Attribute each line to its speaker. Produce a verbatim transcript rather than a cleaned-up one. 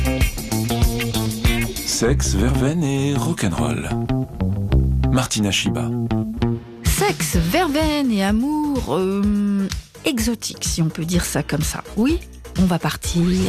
Speaker 1: Sexe, verveine et rock'n'roll. Martina Chiba.
Speaker 2: Sexe, verveine et amour euh, exotique, si on peut dire ça comme ça. Oui, on va partir